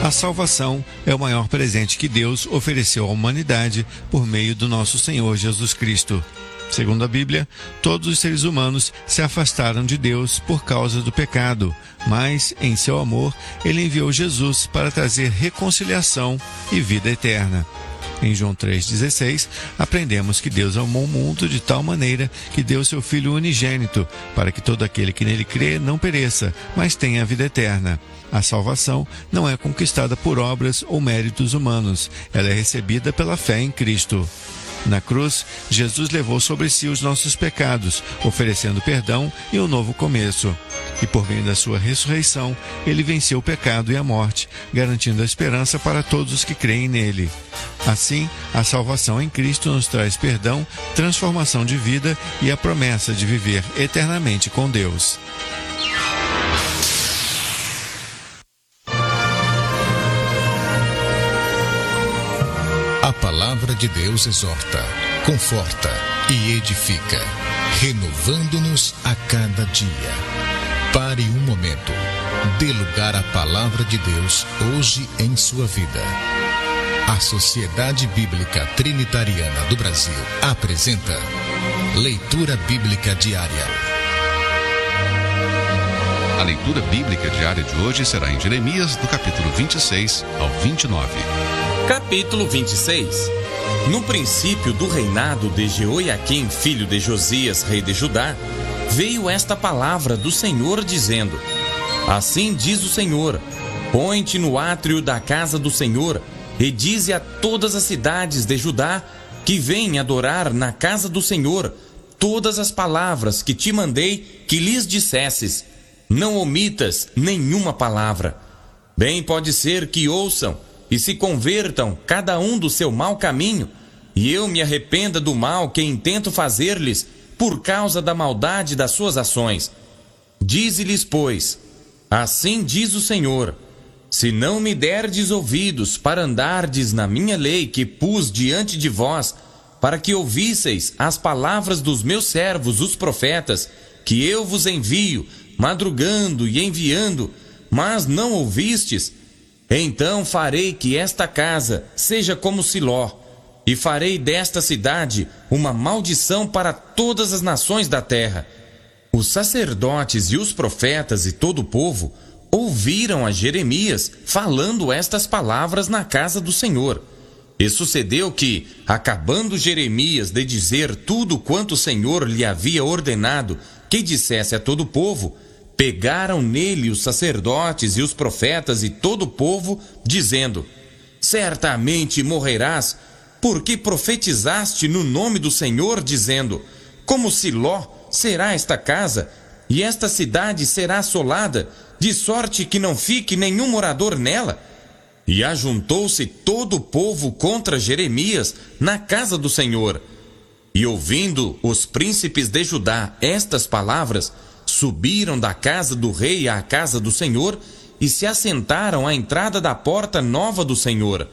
A salvação é o maior presente que Deus ofereceu à humanidade por meio do nosso Senhor Jesus Cristo. Segundo a Bíblia, todos os seres humanos se afastaram de Deus por causa do pecado, mas, em seu amor, Ele enviou Jesus para trazer reconciliação e vida eterna. Em João 3,16, aprendemos que Deus amou o mundo de tal maneira que deu seu Filho unigênito, para que todo aquele que nele crê não pereça, mas tenha a vida eterna. A salvação não é conquistada por obras ou méritos humanos, ela é recebida pela fé em Cristo. Na cruz, Jesus levou sobre si os nossos pecados, oferecendo perdão e um novo começo. E por meio da sua ressurreição, ele venceu o pecado e a morte, garantindo a esperança para todos os que creem nele. Assim, a salvação em Cristo nos traz perdão, transformação de vida e a promessa de viver eternamente com Deus. A palavra de Deus exorta, conforta e edifica, renovando-nos a cada dia. Pare um momento, dê lugar à palavra de Deus hoje em sua vida. A Sociedade Bíblica Trinitariana do Brasil apresenta Leitura Bíblica Diária. A leitura bíblica diária de hoje será em Jeremias, do capítulo 26 ao 29. Capítulo 26. No princípio do reinado de Jeoiaquim, filho de Josias, rei de Judá, veio esta palavra do Senhor dizendo: Assim diz o Senhor: Põe-te no átrio da casa do Senhor e dize a todas as cidades de Judá que vêm adorar na casa do Senhor todas as palavras que te mandei que lhes dissesses. Não omitas nenhuma palavra. Bem pode ser que ouçam e se convertam cada um do seu mau caminho, e eu me arrependa do mal que intento fazer-lhes por causa da maldade das suas ações. Dize-lhes, pois, assim diz o Senhor: se não me derdes ouvidos para andardes na minha lei que pus diante de vós, para que ouvisseis as palavras dos meus servos, os profetas, que eu vos envio, madrugando e enviando, mas não ouvistes, então farei que esta casa seja como Siló, e farei desta cidade uma maldição para todas as nações da terra. Os sacerdotes e os profetas e todo o povo ouviram a Jeremias falando estas palavras na casa do Senhor. E sucedeu que, acabando Jeremias de dizer tudo quanto o Senhor lhe havia ordenado que dissesse a todo o povo, pegaram nele os sacerdotes e os profetas e todo o povo, dizendo: certamente morrerás, porque profetizaste no nome do Senhor, dizendo: como Siló será esta casa, e esta cidade será assolada, de sorte que não fique nenhum morador nela. E ajuntou-se todo o povo contra Jeremias na casa do Senhor. E ouvindo os príncipes de Judá estas palavras, subiram da casa do rei à casa do Senhor e se assentaram à entrada da porta nova do Senhor.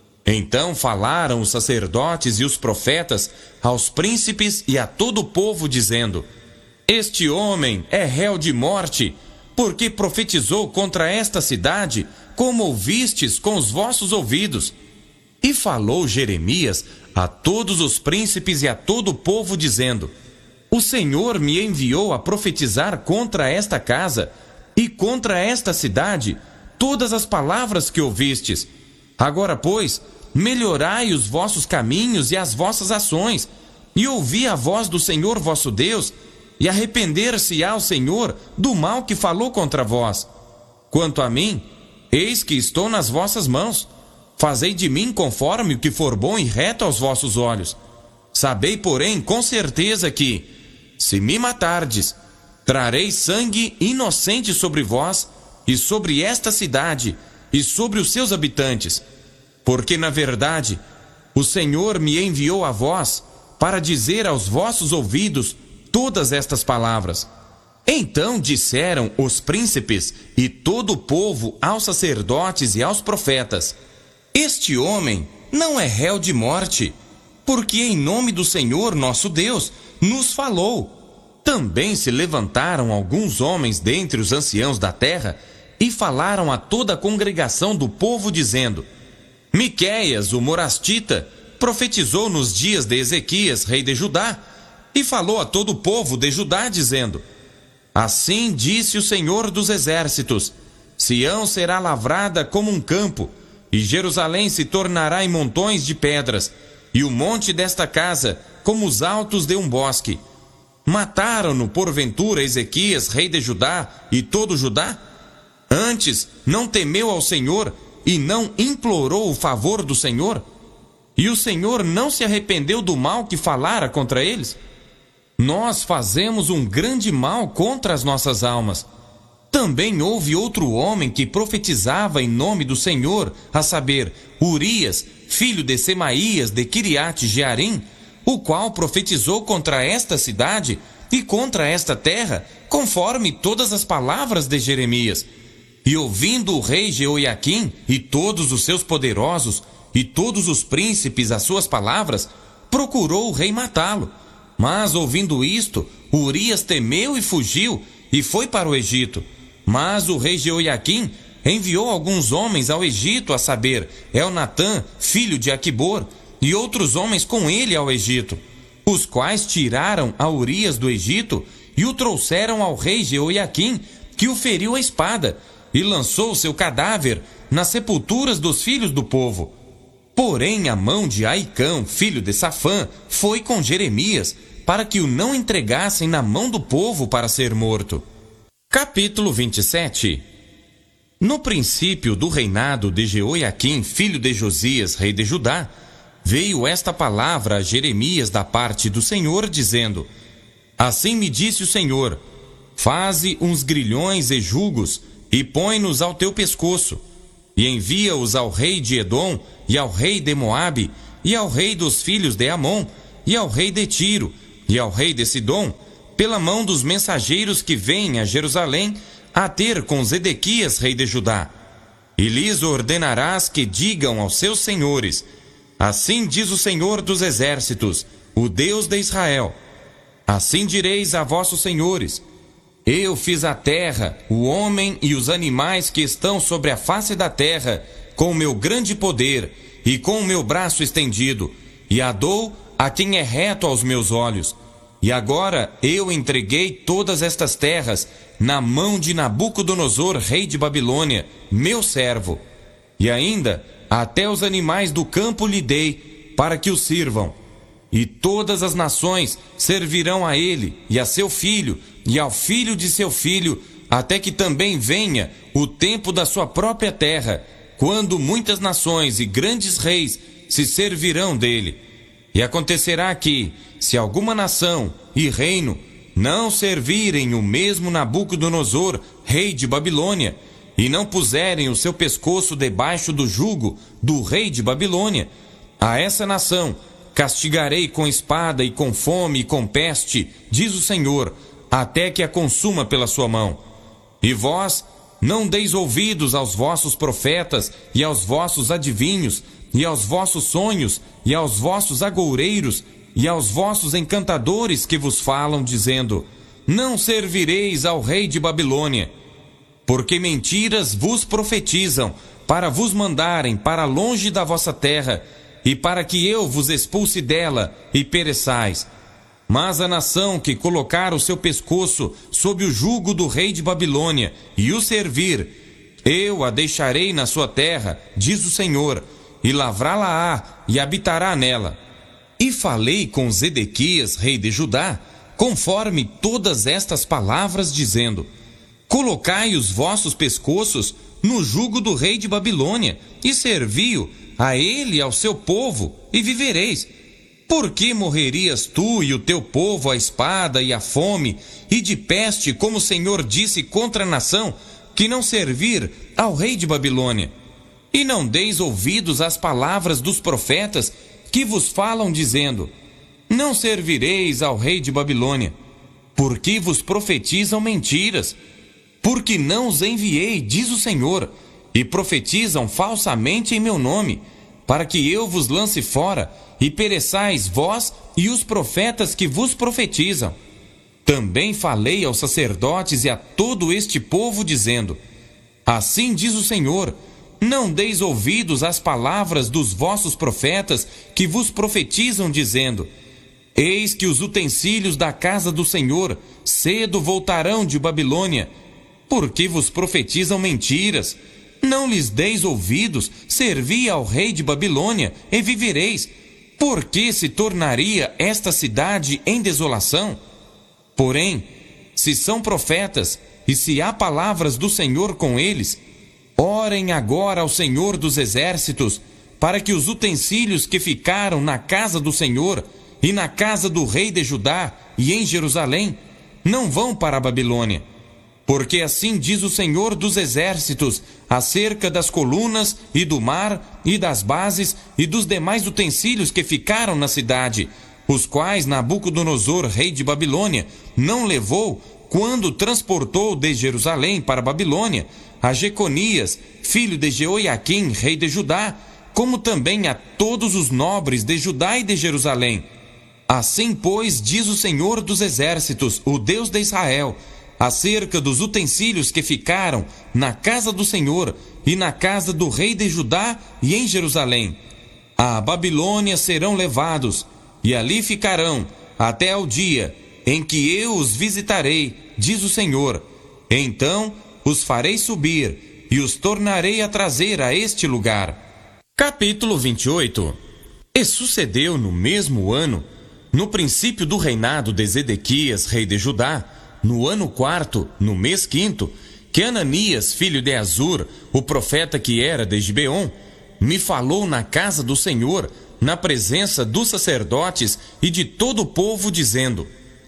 Então falaram os sacerdotes e os profetas aos príncipes e a todo o povo, dizendo: este homem é réu de morte, porque profetizou contra esta cidade, como ouvistes com os vossos ouvidos. E falou Jeremias a todos os príncipes e a todo o povo, dizendo: o Senhor me enviou a profetizar contra esta casa e contra esta cidade todas as palavras que ouvistes. Agora, pois, melhorai os vossos caminhos e as vossas ações, e ouvi a voz do Senhor vosso Deus, e arrepender-se-á o Senhor do mal que falou contra vós. Quanto a mim, eis que estou nas vossas mãos. Fazei de mim conforme o que for bom e reto aos vossos olhos. Sabei, porém, com certeza que, se me matardes, trarei sangue inocente sobre vós e sobre esta cidade e sobre os seus habitantes. Porque, na verdade, o Senhor me enviou a vós para dizer aos vossos ouvidos todas estas palavras. Então disseram os príncipes e todo o povo aos sacerdotes e aos profetas: este homem não é réu de morte, porque em nome do Senhor nosso Deus nos falou. Também se levantaram alguns homens dentre os anciãos da terra e falaram a toda a congregação do povo, dizendo: Miqueias, o morastita, profetizou nos dias de Ezequias, rei de Judá, e falou a todo o povo de Judá, dizendo: Assim disse o Senhor dos exércitos: Sião será lavrada como um campo, e Jerusalém se tornará em montões de pedras, e o monte desta casa como os altos de um bosque. Mataram-no porventura Ezequias, rei de Judá, e todo Judá? Antes não temeu ao Senhor e não implorou o favor do Senhor? E o Senhor não se arrependeu do mal que falara contra eles? Nós fazemos um grande mal contra as nossas almas. Também houve outro homem que profetizava em nome do Senhor, a saber, Urias, filho de Semaías de Quiriate Jearim, o qual profetizou contra esta cidade e contra esta terra, conforme todas as palavras de Jeremias. E ouvindo o rei Jeoiaquim e todos os seus poderosos e todos os príncipes as suas palavras, procurou o rei matá-lo. Mas ouvindo isto, Urias temeu e fugiu e foi para o Egito. Mas o rei Jeoiaquim enviou alguns homens ao Egito, a saber, Elnatã, filho de Aquibor, e outros homens com ele ao Egito, os quais tiraram a Urias do Egito e o trouxeram ao rei Jeoiaquim, que o feriu a espada, e lançou seu cadáver nas sepulturas dos filhos do povo. Porém a mão de Aicão, filho de Safã, foi com Jeremias, para que o não entregassem na mão do povo para ser morto. Capítulo 27. No princípio do reinado de Jeoiaquim, filho de Josias, rei de Judá, veio esta palavra a Jeremias da parte do Senhor, dizendo: Assim me disse o Senhor: Faze uns grilhões e jugos, e põe-nos ao teu pescoço, e envia-os ao rei de Edom, e ao rei de Moabe, e ao rei dos filhos de Amon, e ao rei de Tiro, e ao rei de Sidom, pela mão dos mensageiros que vêm a Jerusalém a ter com Zedequias, rei de Judá. E lhes ordenarás que digam aos seus senhores: Assim diz o Senhor dos exércitos, o Deus de Israel: Assim direis a vossos senhores: Eu fiz a terra, o homem e os animais que estão sobre a face da terra, com o meu grande poder e com o meu braço estendido, e a dou a quem é reto aos meus olhos. E agora eu entreguei todas estas terras na mão de Nabucodonosor, rei de Babilônia, meu servo. E ainda até os animais do campo lhe dei, para que o sirvam. E todas as nações servirão a ele, e a seu filho, e ao filho de seu filho, até que também venha o tempo da sua própria terra, quando muitas nações e grandes reis se servirão dele. E acontecerá que, se alguma nação e reino não servirem o mesmo Nabucodonosor, rei de Babilônia, e não puserem o seu pescoço debaixo do jugo do rei de Babilônia, a essa nação castigarei com espada e com fome e com peste, diz o Senhor, até que a consuma pela sua mão. E vós não deis ouvidos aos vossos profetas e aos vossos adivinhos, e aos vossos sonhos, e aos vossos agoureiros, e aos vossos encantadores que vos falam, dizendo: Não servireis ao rei de Babilônia. Porque mentiras vos profetizam, para vos mandarem para longe da vossa terra, e para que eu vos expulse dela e pereçais. Mas a nação que colocar o seu pescoço sob o jugo do rei de Babilônia e o servir, eu a deixarei na sua terra, diz o Senhor, e lavrá-la-á e habitará nela. E falei com Zedequias, rei de Judá, conforme todas estas palavras, dizendo: Colocai os vossos pescoços no jugo do rei de Babilônia, e servi-o a ele e ao seu povo, e vivereis. Por que morrerias tu e o teu povo à espada e à fome, e de peste, como o Senhor disse contra a nação, que não servir ao rei de Babilônia? E não deis ouvidos às palavras dos profetas, que vos falam, dizendo: Não servireis ao rei de Babilônia. Porque vos profetizam mentiras. Porque não os enviei, diz o Senhor, e profetizam falsamente em meu nome, para que eu vos lance fora, e pereçais vós e os profetas que vos profetizam. Também falei aos sacerdotes e a todo este povo, dizendo: Assim diz o Senhor: não deis ouvidos às palavras dos vossos profetas que vos profetizam, dizendo: eis que os utensílios da casa do Senhor cedo voltarão de Babilônia. Porque vos profetizam mentiras. Não lhes deis ouvidos, servi ao rei de Babilônia e vivereis. Por que se tornaria esta cidade em desolação? Porém, se são profetas, e se há palavras do Senhor com eles, orem agora ao Senhor dos Exércitos, para que os utensílios que ficaram na casa do Senhor e na casa do rei de Judá e em Jerusalém não vão para a Babilônia. Porque assim diz o Senhor dos Exércitos acerca das colunas e do mar e das bases e dos demais utensílios que ficaram na cidade, os quais Nabucodonosor, rei de Babilônia, não levou quando transportou de Jerusalém para a Babilônia a Jeconias, filho de Jeoiaquim, rei de Judá, como também a todos os nobres de Judá e de Jerusalém. Assim, pois, diz o Senhor dos Exércitos, o Deus de Israel, acerca dos utensílios que ficaram na casa do Senhor e na casa do rei de Judá e em Jerusalém: à Babilônia serão levados, e ali ficarão até ao dia em que eu os visitarei, diz o Senhor. Então os farei subir e os tornarei a trazer a este lugar. Capítulo 28. E sucedeu no mesmo ano, no princípio do reinado de Zedequias, rei de Judá, no ano 4, no mês 5, que Ananias, filho de Azur, o profeta que era de Gibeon, me falou na casa do Senhor, na presença dos sacerdotes e de todo o povo, dizendo: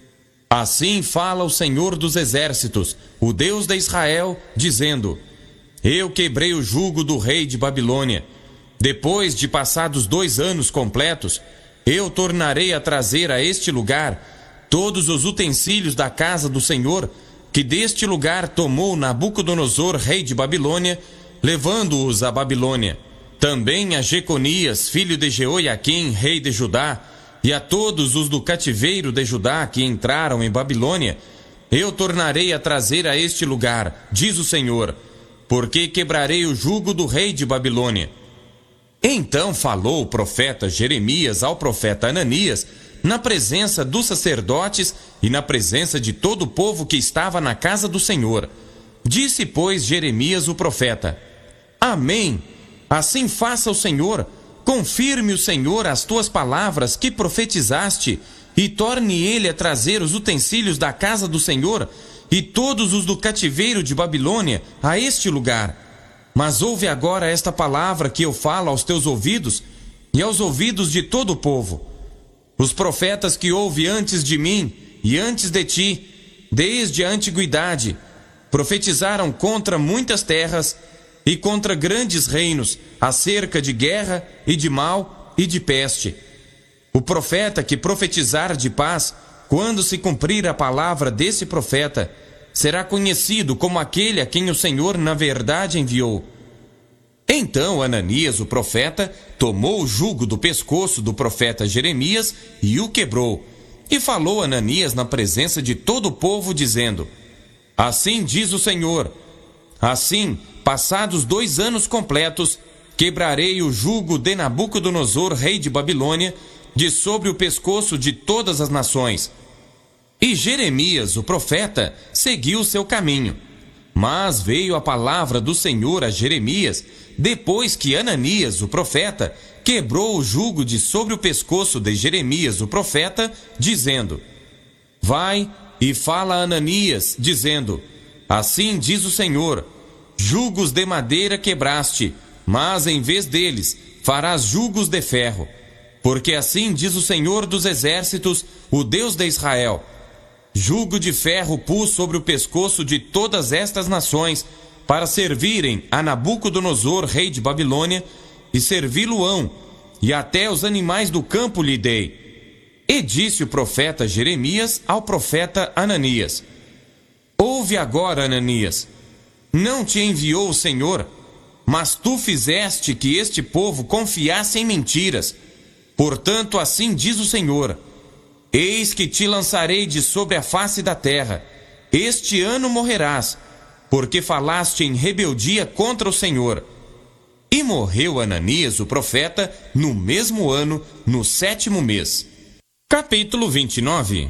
assim fala o Senhor dos Exércitos, o Deus de Israel, dizendo: eu quebrei o jugo do rei de Babilônia. Depois de passados 2 anos completos, eu tornarei a trazer a este lugar todos os utensílios da casa do Senhor, que deste lugar tomou Nabucodonosor, rei de Babilônia, levando-os à Babilônia. Também a Jeconias, filho de Jeoiaquim, rei de Judá, e a todos os do cativeiro de Judá que entraram em Babilônia, eu tornarei a trazer a este lugar, diz o Senhor, porque quebrarei o jugo do rei de Babilônia. Então falou o profeta Jeremias ao profeta Ananias, na presença dos sacerdotes e na presença de todo o povo que estava na casa do Senhor. Disse, pois, Jeremias o profeta: amém, assim faça o Senhor, confirme o Senhor as tuas palavras que profetizaste, e torne ele a trazer os utensílios da casa do Senhor e todos os do cativeiro de Babilônia a este lugar. Mas ouve agora esta palavra que eu falo aos teus ouvidos e aos ouvidos de todo o povo. Os profetas que houve antes de mim e antes de ti, desde a antiguidade, profetizaram contra muitas terras e contra grandes reinos, acerca de guerra e de mal e de peste. O profeta que profetizar de paz, quando se cumprir a palavra desse profeta, será conhecido como aquele a quem o Senhor na verdade enviou. Então Ananias, o profeta, tomou o jugo do pescoço do profeta Jeremias e o quebrou. E falou Ananias na presença de todo o povo, dizendo: assim diz o Senhor, assim, passados 2 anos completos, quebrarei o jugo de Nabucodonosor, rei de Babilônia, de sobre o pescoço de todas as nações. E Jeremias, o profeta, seguiu seu caminho. Mas veio a palavra do Senhor a Jeremias, depois que Ananias, o profeta, quebrou o jugo de sobre o pescoço de Jeremias, o profeta, dizendo: vai e fala a Ananias, dizendo: assim diz o Senhor, jugos de madeira quebraste, mas em vez deles farás jugos de ferro. Porque assim diz o Senhor dos Exércitos, o Deus de Israel: jugo de ferro pus sobre o pescoço de todas estas nações, para servirem a Nabucodonosor, rei de Babilônia, e servi-lo-ão, e até os animais do campo lhe dei. E disse o profeta Jeremias ao profeta Ananias: ouve agora, Ananias, não te enviou o Senhor, mas tu fizeste que este povo confiasse em mentiras. Portanto, assim diz o Senhor: eis que te lançarei de sobre a face da terra. Este ano morrerás, porque falaste em rebeldia contra o Senhor. E morreu Ananias, o profeta, no mesmo ano, no 7º mês. Capítulo 29.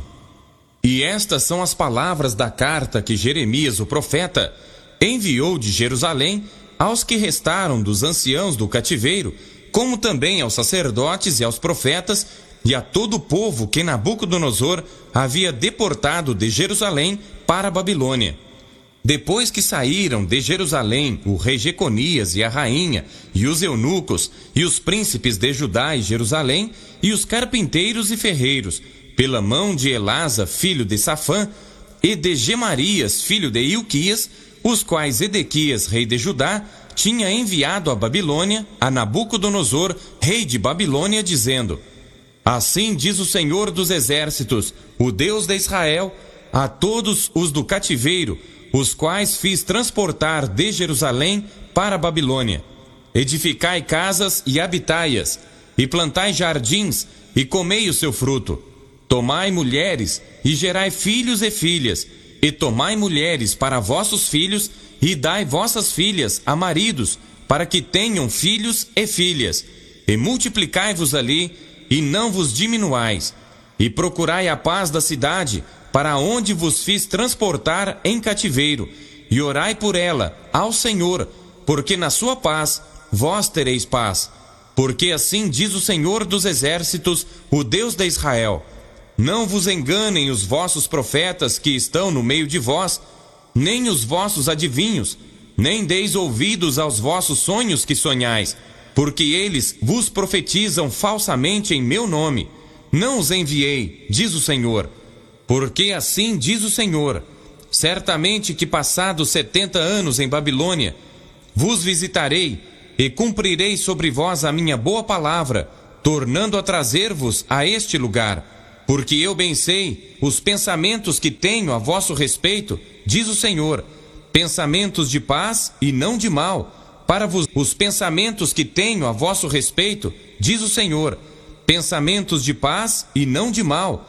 E estas são as palavras da carta que Jeremias, o profeta, enviou de Jerusalém aos que restaram dos anciãos do cativeiro, como também aos sacerdotes e aos profetas, e a todo o povo que Nabucodonosor havia deportado de Jerusalém para a Babilônia. Depois que saíram de Jerusalém o rei Jeconias e a rainha, e os eunucos, e os príncipes de Judá e Jerusalém, e os carpinteiros e ferreiros, pela mão de Elasa, filho de Safã, e de Gemarias, filho de Ilquias, os quais Edequias, rei de Judá, tinha enviado à Babilônia, a Nabucodonosor, rei de Babilônia, dizendo: Assim diz o Senhor dos exércitos, o Deus de Israel, a todos os do cativeiro, os quais fiz transportar de Jerusalém para a Babilônia. Edificai casas e habitai-as, e plantai jardins, e comei o seu fruto. Tomai mulheres, e gerai filhos e filhas, e tomai mulheres para vossos filhos, e dai vossas filhas a maridos, para que tenham filhos e filhas. E multiplicai-vos ali, e não vos diminuais. E procurai a paz da cidade, para onde vos fiz transportar em cativeiro, e orai por ela ao Senhor, porque na sua paz vós tereis paz. Porque assim diz o Senhor dos exércitos, o Deus de Israel: Não vos enganem os vossos profetas que estão no meio de vós, nem os vossos adivinhos, nem deis ouvidos aos vossos sonhos que sonhais, porque eles vos profetizam falsamente em meu nome. Não os enviei, diz o Senhor. Porque assim diz o Senhor: certamente que passados 70 anos em Babilônia, vos visitarei e cumprirei sobre vós a minha boa palavra, tornando a trazer-vos a este lugar. Porque eu bem sei os pensamentos que tenho a vosso respeito, diz o Senhor, pensamentos de paz e não de mal, para vos os pensamentos que tenho a vosso respeito, diz o Senhor, pensamentos de paz e não de mal,